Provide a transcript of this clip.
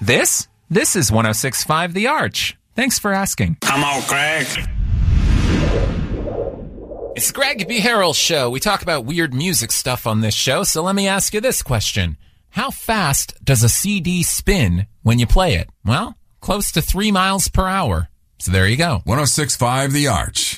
This is 106.5 The Arch. Thanks for asking. Come on, Greg. It's the Greg B. Harrell Show. We talk about weird music stuff on this show, so let me ask you this question. How fast does a CD spin when you play it? Well, close to 3 miles per hour. So there you go. 106.5 The Arch.